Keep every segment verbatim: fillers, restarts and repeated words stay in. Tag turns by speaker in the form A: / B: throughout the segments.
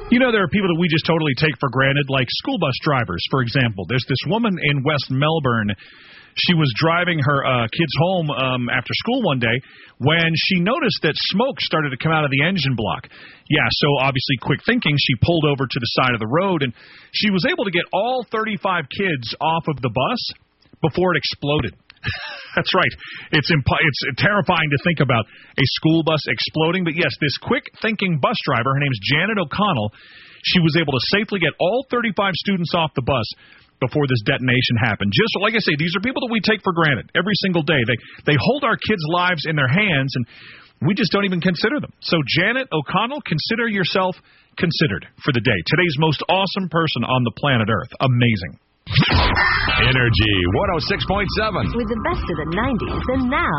A: You know, there are people that we just totally take for granted, like school bus drivers, for example. There's this woman in West Melbourne. She was driving her uh, kids home um, after school one day when she noticed that smoke started to come out of the engine block. Yeah, so obviously quick thinking, she pulled over to the side of the road, and she was able to get all thirty-five kids off of the bus before it exploded. That's right. It's imp- it's terrifying to think about a school bus exploding. But yes, this quick-thinking bus driver, her name's Janet O'Connell, she was able to safely get all thirty-five students off the bus before this detonation happened. Just like I say, these are people that we take for granted every single day. They they hold our kids' lives in their hands, and we just don't even consider them. So, Janet O'Connell, consider yourself considered for the day. Today's most awesome person on the planet Earth. Amazing.
B: Energy one oh six point seven.
C: With the best of the nineties and now.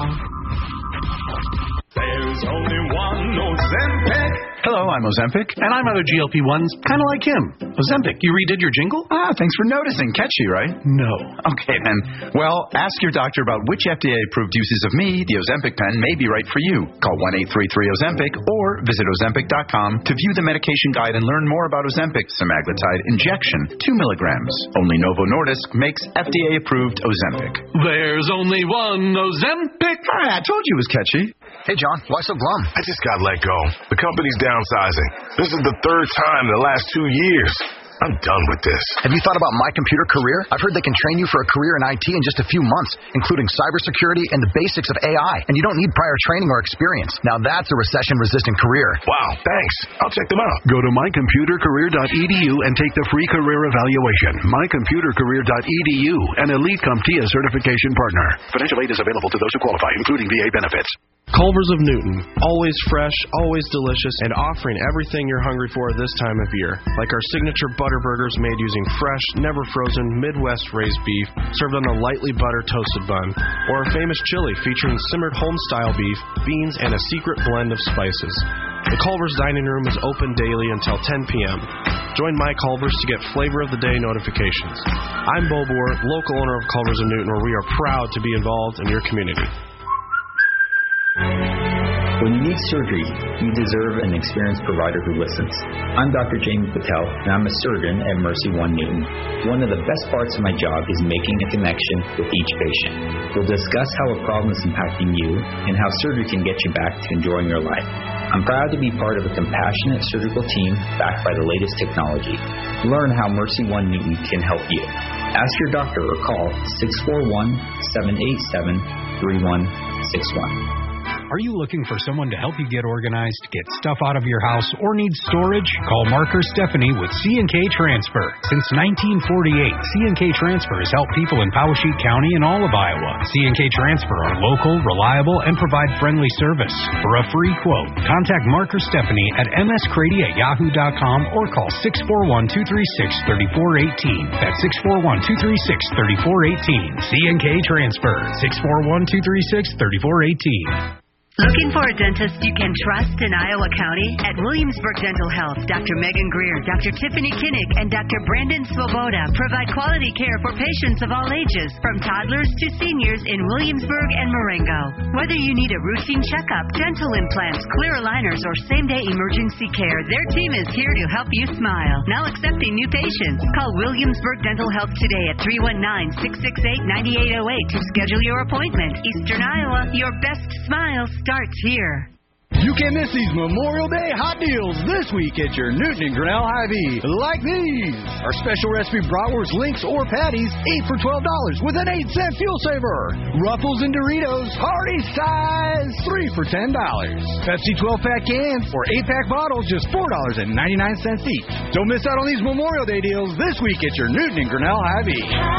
D: There's only one Ozempic.
E: Hello, I'm Ozempic, and I'm other G L P ones, kind of like him. Ozempic, you redid your jingle?
F: Ah, thanks for noticing. Catchy, right?
E: No.
F: Okay, then. Well, ask your doctor about which F D A-approved uses of me, the Ozempic pen, may be right for you. Call one eight three three Ozempic or visit Ozempic dot com to view the medication guide and learn more about Ozempic semaglutide injection, two milligrams. Only Novo Nordisk makes F D A-approved Ozempic.
E: There's only one Ozempic.
F: Ah, I told you it was catchy.
G: Hey, John, why so glum?
B: I just got let go. The company's downsizing. This is the third time in the last two years. I'm done with this.
G: Have you thought about My Computer Career? I've heard they can train you for a career in I T in just a few months, including cybersecurity and the basics of A I. And you don't need prior training or experience. Now that's a recession-resistant career.
B: Wow, thanks. I'll check them out.
H: Go to my computer career dot e d u and take the free career evaluation. my computer career dot e d u, an elite CompTIA certification partner. Financial aid is available to those who qualify, including V A benefits.
I: Culver's of Newton. Always fresh, always delicious, and offering everything you're hungry for this time of year. Like our signature butter burgers made using fresh, never frozen, Midwest raised beef, served on a lightly butter toasted bun. Or our famous chili featuring simmered home-style beef, beans, and a secret blend of spices. The Culver's Dining Room is open daily until ten p.m. Join my Culver's to get Flavor of the Day notifications. I'm Bo Boer, local owner of Culver's of Newton, where we are proud to be involved in your community.
J: When you need surgery, you deserve an experienced provider who listens. I'm Doctor Jamie Patel, and I'm a surgeon at Mercy One Newton. One of the best parts of my job is making a connection with each patient. We'll discuss how a problem is impacting you and how surgery can get you back to enjoying your life. I'm proud to be part of a compassionate surgical team backed by the latest technology. Learn how Mercy One Newton can help you. Ask your doctor or call six four one, seven eight seven, three one six one.
K: Are you looking for someone to help you get organized, get stuff out of your house, or need storage? Call Mark or Stephanie with C and K Transfer. Since nineteen forty-eight, C and K Transfer has helped people in Poweshiek County and all of Iowa. C and K Transfer are local, reliable, and provide friendly service. For a free quote, contact Mark or Stephanie at m s crady at yahoo dot com or call six four one, two three six, three four one eight. That's six four one, two three six, three four one eight. C and K Transfer, six four one, two three six, three four one eight.
L: Looking for a dentist you can trust in Iowa County? At Williamsburg Dental Health, Doctor Megan Greer, Doctor Tiffany Kinnick, and Doctor Brandon Swoboda provide quality care for patients of all ages, from toddlers to seniors in Williamsburg and Marengo. Whether you need a routine checkup, dental implants, clear aligners, or same-day emergency care, their team is here to help you smile. Now accepting new patients. Call Williamsburg Dental Health today at three one nine, six six eight, nine eight zero eight to schedule your appointment. Eastern Iowa, your best smile starts here.
M: You can miss these Memorial Day hot deals this week at your Newton and Grinnell Hy-Vee. Like these. Our special recipe bratwurst, links, or patties, eight for twelve dollars with an eight cent fuel saver. Ruffles and Doritos, party size, three for ten dollars. Pepsi twelve pack cans or eight pack bottles, just four dollars and ninety-nine cents each. Don't miss out on these Memorial Day deals this week at your Newton and Grinnell Hy-Vee.